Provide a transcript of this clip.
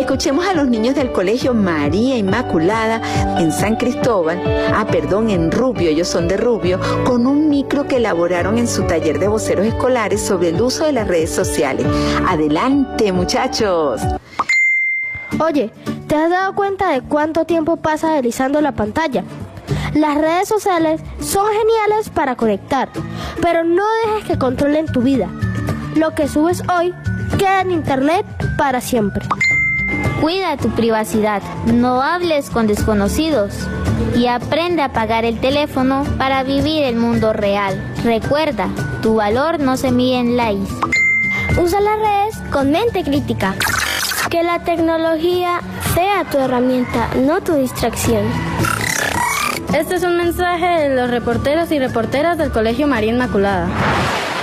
Escuchemos a los niños del Colegio María Inmaculada en San Cristóbal, en Rubio, ellos son de Rubio, con un micro que elaboraron en su taller de voceros escolares sobre el uso de las redes sociales. Adelante, muchachos. Oye, ¿te has dado cuenta de cuánto tiempo pasas deslizando la pantalla? Las redes sociales son geniales para conectar, pero no dejes que controlen tu vida. Lo que subes hoy queda en internet para siempre. Cuida tu privacidad, no hables con desconocidos y aprende a apagar el teléfono para vivir el mundo real. Recuerda, tu valor no se mide en likes. Usa las redes con mente crítica. Que la tecnología sea tu herramienta, no tu distracción. Este es un mensaje de los reporteros y reporteras del Colegio María Inmaculada.